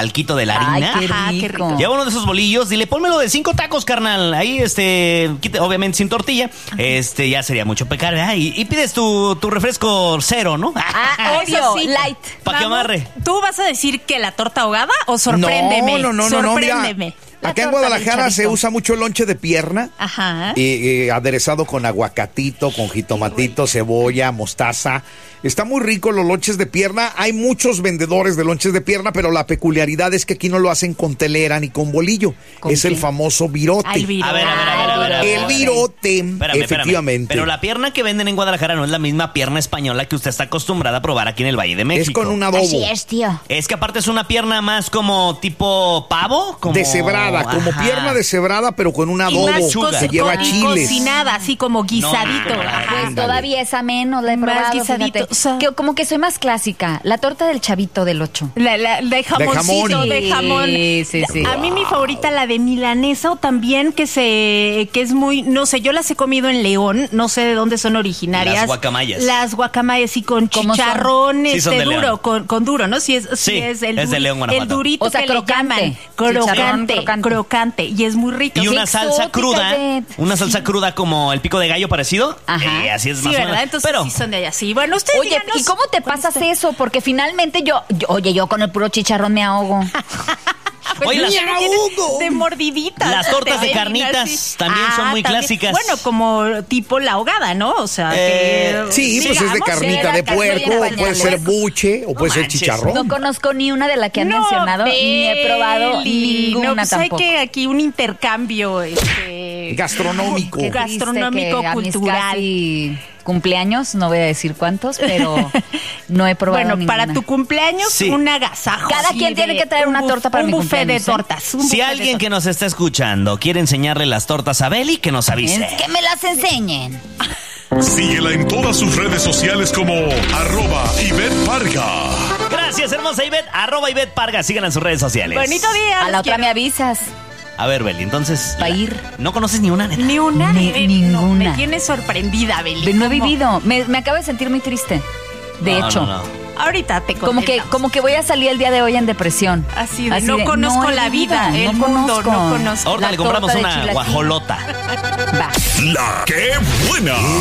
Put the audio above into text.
talquito de la harina. Ay, qué rico. Lleva uno de esos bolillos, dile, pónmelo de 5 tacos, carnal. Ahí, obviamente sin tortilla. Ya sería mucho pecar, ¿verdad? Y pides tu refresco cero, ¿no? Obvio, sí. Light. Pa' que amarre. ¿Tú vas a decir que la torta ahogada o sorpréndeme? No, sorpréndeme. mira, acá en Guadalajara se usa mucho el lonche de pierna. Ajá. Aderezado con aguacatito, con jitomatito, cebolla, mostaza. Está muy rico los lonches de pierna. Hay muchos vendedores de lonches de pierna, pero la peculiaridad es que aquí no lo hacen con telera ni con bolillo. Es el famoso virote. El virote. A ver. El virote, efectivamente. Pero la pierna que venden en Guadalajara no es la misma pierna española que usted está acostumbrada a probar aquí en el Valle de México. Es con un adobo. Así es, tío. Es que aparte es una pierna más como tipo pavo. Como... Deshebrada, como pierna deshebrada, pero con un adobo que lleva chiles. Cocinada, así como guisadito. Pues todavía esa menos la he probado. Más guisadito. Fíjate. Como que soy más clásica. La torta del chavito del 8. De jamoncito, de jamón. Sí. A mí mi favorita, la de milanesa, o también que es muy, no sé, yo las he comido en León, no sé de dónde son originarias. Las guacamayas. Las guacamayas, y con chicharrón sí, son de duro, León. con duro, ¿no? Sí, es de León, Guanajuato. El durito, o sea, que crocante. le llaman. Crocante. Y es muy rico. Y una salsa cruda, Beth. una salsa cruda como el pico de gallo parecido. Ajá. Así es Sí, más o menos. ¿verdad? Entonces Pero sí son de allá. Sí, bueno, ustedes Oye, díganos, ¿y cómo te pasas eso? Porque finalmente yo con el puro chicharrón me ahogo. Pues oye, de mordiditas. Las tortas de te carnitas así. también son muy clásicas. Bueno, como tipo la ahogada, ¿no? O sea, Sí, pues es de carnita de puerco, puede ser buche o puede ser chicharrón. No conozco ni una de las que han mencionado, ni he probado ninguna pues tampoco. Hay que aquí un intercambio gastronómico. Qué triste gastronómico, que a mis cultural. casi cumpleaños, no voy a decir cuántos, pero no he probado Bueno, ninguna. para tu cumpleaños, Sí. un agasajo. Cada así quien tiene de que traer una torta para mi un buffet de cumpleaños, ¿eh? tortas. Si alguien que nos está escuchando quiere enseñarle las tortas a Beli, que nos avise. Que me las enseñen. Síguela en todas sus redes sociales como @Ivette Parga. Gracias, hermosa Ivette. @Ivette Parga. Síganla en sus redes sociales. Bonito día. A la otra me avisas. A ver, Beli, entonces. Pa' ir. ¿No conoces ni una, neta? Ni una. Ninguna. No, me tienes sorprendida, Beli. No he ¿Cómo? vivido. Me acabo de sentir muy triste. De No, hecho. no. Ahorita te contestamos. Como que voy a salir el día de hoy en depresión. Así de, no conozco la vida, no el mundo, conozco. no conozco. Ahorita La le compramos torta de una chilaquil. guajolota. Va. La que buena.